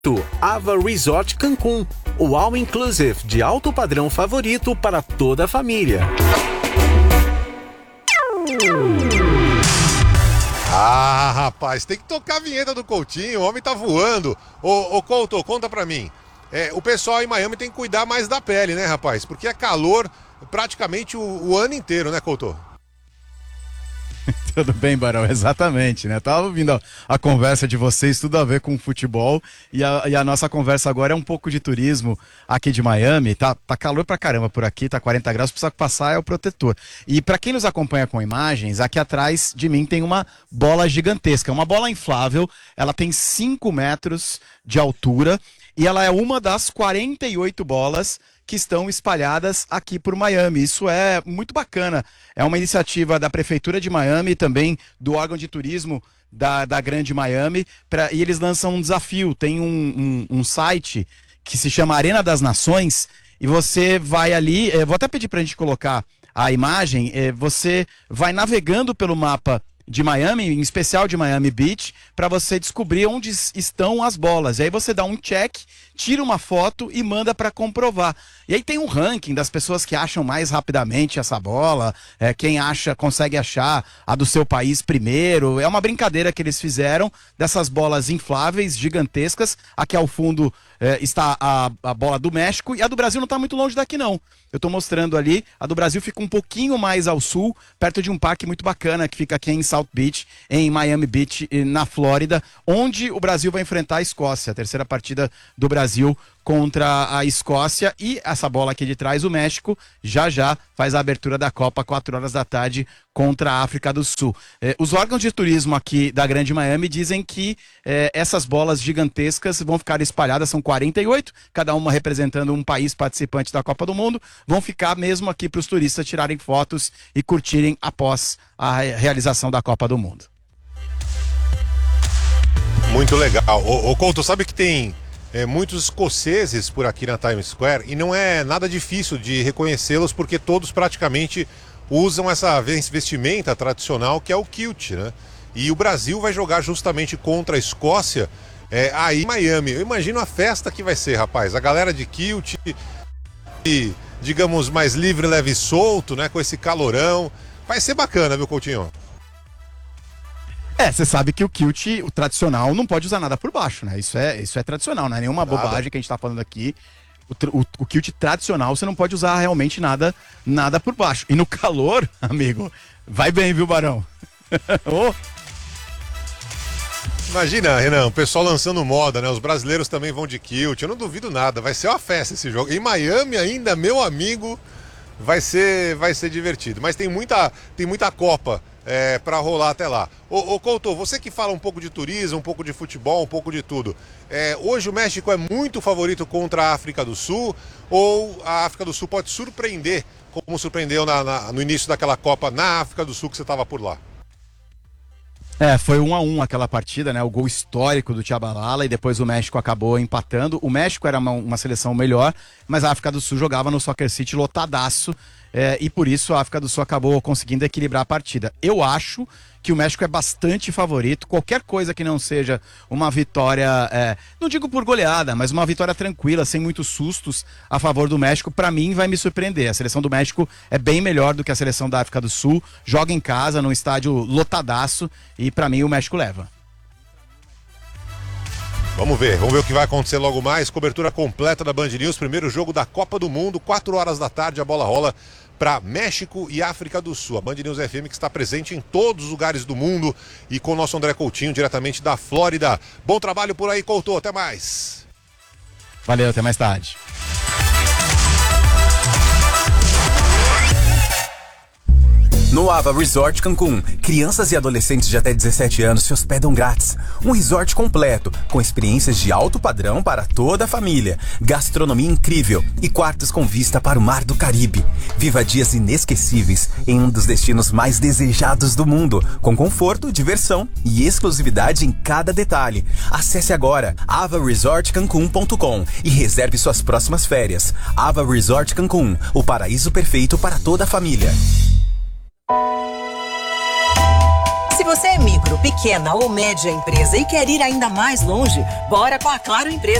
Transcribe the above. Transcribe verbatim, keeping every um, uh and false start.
Ava Resort Cancún, o All Inclusive de alto padrão favorito para toda a família. Ah, rapaz, tem que tocar a vinheta do Coutinho, o homem tá voando. Ô, ô Couto, conta pra mim. É, o pessoal em Miami tem que cuidar mais da pele, né, rapaz? Porque é calor praticamente o, o ano inteiro, né, Couto? Tudo bem, Barão, exatamente, né? Tava ouvindo a, a conversa de vocês, tudo a ver com futebol, e a, e a nossa conversa agora é um pouco de turismo aqui de Miami. Tá, tá calor pra caramba por aqui, tá quarenta graus, precisa passar é o protetor. E pra quem nos acompanha com imagens, aqui atrás de mim tem uma bola gigantesca, uma bola inflável, ela tem cinco metros de altura e ela é uma das quarenta e oito bolas que estão espalhadas aqui por Miami. Isso é muito bacana. É uma iniciativa da Prefeitura de Miami e também do órgão de turismo da, da Grande Miami. Pra, e eles lançam um desafio. Tem um, um, um site que se chama Arena das Nações e você vai ali, eh, vou até pedir para a gente colocar a imagem, eh, você vai navegando pelo mapa de Miami, em especial de Miami Beach, para você descobrir onde estão as bolas. E aí você dá um check, tira uma foto e manda para comprovar. E aí tem um ranking das pessoas que acham mais rapidamente essa bola, é, quem acha, consegue achar a do seu país primeiro. É uma brincadeira que eles fizeram dessas bolas infláveis, gigantescas. Aqui ao fundo é, está a, a bola do México e a do Brasil não está muito longe daqui não. Eu estou mostrando ali, a do Brasil fica um pouquinho mais ao sul, perto de um parque muito bacana que fica aqui em South Beach, em Miami Beach, na Flórida, onde o Brasil vai enfrentar a Escócia, a terceira partida do Brasil contra a Escócia, e essa bola aqui de trás, o México, já já faz a abertura da Copa, quatro horas da tarde, contra a África do Sul. Eh, os órgãos de turismo aqui da Grande Miami dizem que eh, essas bolas gigantescas vão ficar espalhadas, são quarenta e oito, cada uma representando um país participante da Copa do Mundo, vão ficar mesmo aqui para os turistas tirarem fotos e curtirem após a realização da Copa do Mundo. Muito legal. Ô, ô Couto, sabe que tem é, muitos escoceses por aqui na Times Square e não é nada difícil de reconhecê-los porque todos praticamente usam essa vestimenta tradicional que é o kilt, né? E o Brasil vai jogar justamente contra a Escócia é, aí em Miami. Eu imagino a festa que vai ser, rapaz. A galera de kilt, e, digamos, mais livre, leve e solto, né? Com esse calorão. Vai ser bacana, viu, Coutinho? É, você sabe que o kilt, o tradicional, não pode usar nada por baixo, né? Isso é, isso é tradicional, não é nenhuma nada. Bobagem que a gente tá falando aqui. O, o, o kilt tradicional, você não pode usar realmente nada, nada por baixo. E no calor, amigo, vai bem, viu, Barão? Oh. Imagina, Renan, o pessoal lançando moda, né? Os brasileiros também vão de kilt, eu não duvido nada, vai ser uma festa esse jogo. Em Miami ainda, meu amigo, vai ser, vai ser divertido. Mas tem muita, tem muita Copa é, para rolar até lá. Ô, ô Couto, você que fala um pouco de turismo, um pouco de futebol, um pouco de tudo. É, hoje o México é muito favorito contra a África do Sul ou a África do Sul pode surpreender, como surpreendeu na, na, no início daquela Copa na África do Sul que você estava por lá? É, foi um a um aquela partida, né? O gol histórico do Tchabalala e depois o México acabou empatando. O México era uma, uma seleção melhor, mas a África do Sul jogava no Soccer City lotadaço é, e por isso a África do Sul acabou conseguindo equilibrar a partida. Eu acho que o México é bastante favorito. Qualquer coisa que não seja uma vitória, é, não digo por goleada, mas uma vitória tranquila, sem muitos sustos a favor do México, pra mim vai me surpreender. A seleção do México é bem melhor do que a seleção da África do Sul, joga em casa, num estádio lotadaço, e pra mim o México leva. Vamos ver, vamos ver o que vai acontecer logo mais. Cobertura completa da Band News, primeiro jogo da Copa do Mundo, quatro horas da tarde, a bola rola para México e África do Sul. A Band News F M que está presente em todos os lugares do mundo e com o nosso André Coutinho, diretamente da Flórida. Bom trabalho por aí, Couto. Até mais. Valeu, até mais tarde. No Ava Resort Cancún, crianças e adolescentes de até dezessete anos se hospedam grátis. Um resort completo, com experiências de alto padrão para toda a família, gastronomia incrível e quartos com vista para o Mar do Caribe. Viva dias inesquecíveis em um dos destinos mais desejados do mundo, com conforto, diversão e exclusividade em cada detalhe. Acesse agora ava resort cancun ponto com e reserve suas próximas férias. Ava Resort Cancún, o paraíso perfeito para toda a família. Se você é micro, pequena ou média empresa e quer ir ainda mais longe, bora com a Claro Empresa.